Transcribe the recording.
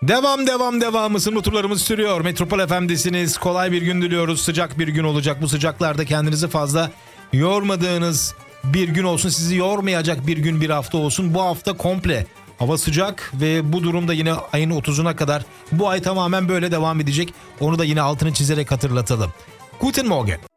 Devam. Isınma turlarımız sürüyor. Metropol FM'desiniz. Kolay bir gün diliyoruz. Sıcak bir gün olacak. Bu sıcaklarda kendinizi fazla yormadığınız bir gün olsun. Sizi yormayacak bir gün, bir hafta olsun. Bu hafta komple hava sıcak ve bu durumda yine ayın 30'una kadar, bu ay tamamen böyle devam edecek. Onu da yine altını çizerek hatırlatalım. Guten Morgen.